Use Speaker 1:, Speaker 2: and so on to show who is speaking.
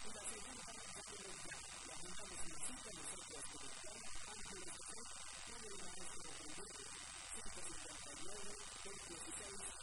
Speaker 1: y la segunda llámenos ya. La agendamos una cita nosotros conectar Ángeles de Fe con el maestro Rodríguez 159 216